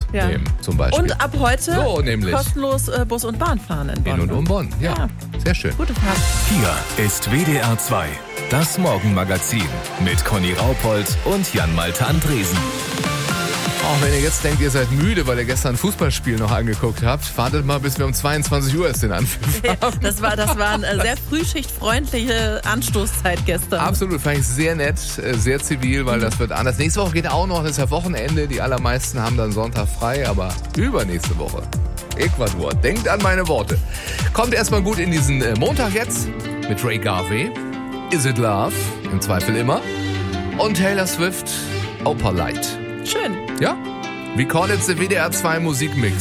nehmen, zum Beispiel. Und ab heute so, nämlich kostenlos Bus und Bahn fahren in Bonn. in und um Bonn. Ja, sehr schön. Gute Fahrt. Hier ist WDR 2, das Morgenmagazin mit Conny Raupold und Jan-Malte Andresen. Auch wenn ihr jetzt denkt, ihr seid müde, weil ihr gestern ein Fußballspiel noch angeguckt habt, wartet mal, bis wir um 22 Uhr erst den Anpfiff haben. Das war eine sehr frühschichtfreundliche Anstoßzeit gestern. Absolut, fand ich sehr nett, sehr zivil, weil das wird anders. Nächste Woche geht auch noch, das ist ja Wochenende. Die allermeisten haben dann Sonntag frei, aber übernächste Woche Ecuador. Denkt an meine Worte. Kommt erstmal gut in diesen Montag jetzt mit Ray Garvey. Is It Love? Im Zweifel immer. Und Taylor Swift, Opalite. Schön. Ja? We call it the WDR 2 Musikmix.